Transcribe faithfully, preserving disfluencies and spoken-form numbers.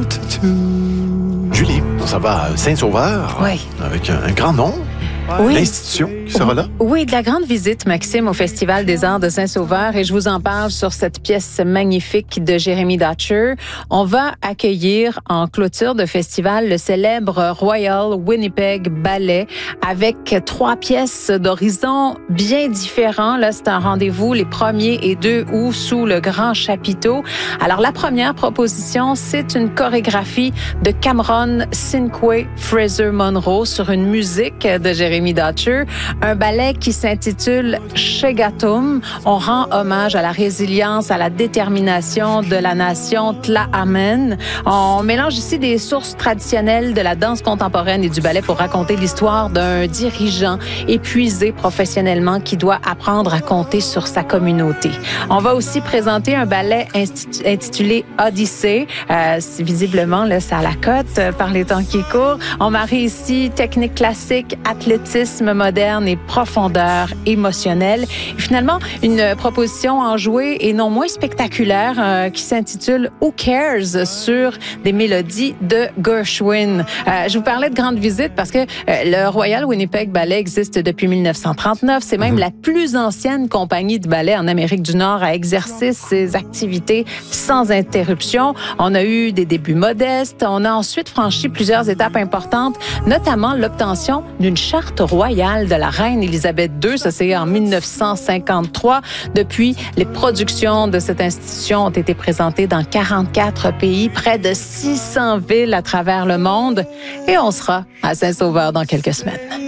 Julie, ça va à Saint-Sauveur. Oui. Avec un, un grand nom. Oui. L'institution qui sera là. Oui, de la grande visite, Maxime, au Festival des Arts de Saint-Sauveur. Et je vous en parle sur cette pièce magnifique de Jeremy Dutcher. On va accueillir en clôture de festival le célèbre Royal Winnipeg Ballet avec trois pièces d'horizons bien différents. Là, c'est un rendez-vous les premiers et deux août sous le grand chapiteau. Alors, la première proposition, c'est une chorégraphie de Cameron Cinque Fraser Monroe sur une musique de Jeremy Dutcher, un ballet qui s'intitule Shegatum. On rend hommage à la résilience, à la détermination de la nation Tla'amen. On mélange ici des sources traditionnelles de la danse contemporaine et du ballet pour raconter l'histoire d'un dirigeant épuisé professionnellement qui doit apprendre à compter sur sa communauté. On va aussi présenter un ballet intitulé Odyssée. Euh, visiblement, là, c'est à la cote euh, par les temps qui courent. On marie ici technique classique, athlétisme moderne et profondeur émotionnelle. Et finalement, une proposition enjouée et non moins spectaculaire euh, qui s'intitule Who Cares sur des mélodies de Gershwin. Euh, je vous parlais de grande visite parce que euh, le Royal Winnipeg Ballet existe depuis mille neuf cent trente-neuf. C'est même la plus ancienne compagnie de ballet en Amérique du Nord à exercer ses activités sans interruption. On a eu des débuts modestes. On a ensuite franchi plusieurs étapes importantes, notamment l'obtention d'une charte royale de la reine Élisabeth deux. Ça, c'est en mille neuf cent cinquante-trois. Depuis, les productions de cette institution ont été présentées dans quarante-quatre pays, près de six cents villes à travers le monde. Et on sera à Saint-Sauveur dans quelques semaines.